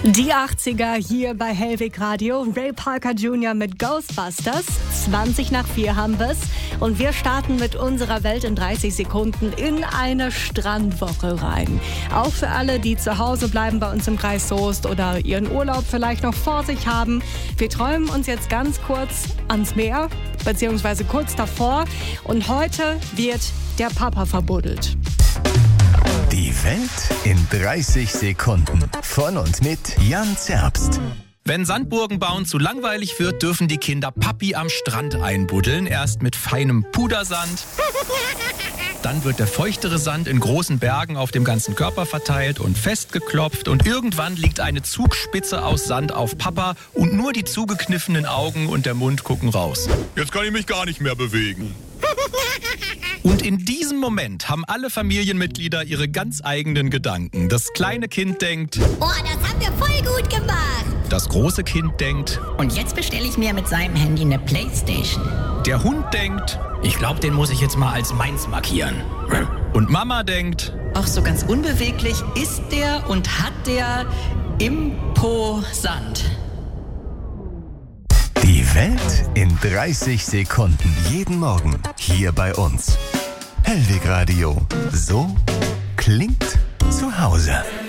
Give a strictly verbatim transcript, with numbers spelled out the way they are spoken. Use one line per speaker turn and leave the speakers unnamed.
Die achtziger hier bei Hellwig Radio. Ray Parker Junior mit Ghostbusters. zwanzig nach vier haben wir's. Und wir starten mit unserer Welt in dreißig Sekunden in eine Strandwoche rein. Auch für alle, die zu Hause bleiben bei uns im Kreis Soest oder ihren Urlaub vielleicht noch vor sich haben. Wir träumen uns jetzt ganz kurz ans Meer, beziehungsweise kurz davor. Und heute wird der Papa verbuddelt.
Die Welt in dreißig Sekunden. Von und mit Jan Zerbst.
Wenn Sandburgen bauen zu langweilig wird, dürfen die Kinder Papi am Strand einbuddeln. Erst mit feinem Pudersand. Dann wird der feuchtere Sand in großen Bergen auf dem ganzen Körper verteilt und festgeklopft. Und irgendwann liegt eine Zugspitze aus Sand auf Papa und nur die zugekniffenen Augen und der Mund gucken raus.
Jetzt kann ich mich gar nicht mehr bewegen.
Und in diesem Moment haben alle Familienmitglieder ihre ganz eigenen Gedanken. Das kleine Kind denkt,
oh, das haben wir voll gut gemacht.
Das große Kind denkt,
und jetzt bestelle ich mir mit seinem Handy eine Playstation.
Der Hund denkt,
ich glaube, den muss ich jetzt mal als meins markieren.
Und Mama denkt,
ach, so ganz unbeweglich ist der und hat der imposant.
Die Welt in dreißig Sekunden. Jeden Morgen hier bei uns. Hellwig Radio. So klingt zu Hause.